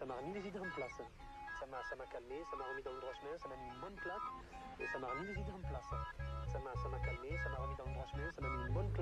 ça m'a remis les idées en place. Ça m'a calmé, ça m'a remis dans le droit chemin, ça m'a mis une bonne claque et ça m'a remis les idées en place. Ça m'a calmé, ça m'a remis dans le droit chemin, ça m'a mis une bonne claque.